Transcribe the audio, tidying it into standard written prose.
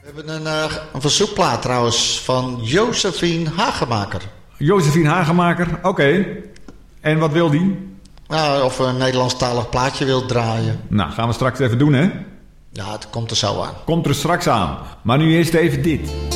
We hebben een verzoekplaat trouwens van Josephine Hagemaker. Josephine Hagemaker, oké. En wat wil die? Nou, of een Nederlandstalig plaatje wilt draaien. Nou, gaan we straks even doen, hè? Ja, het komt er zo aan. Komt er straks aan. Maar nu eerst even dit.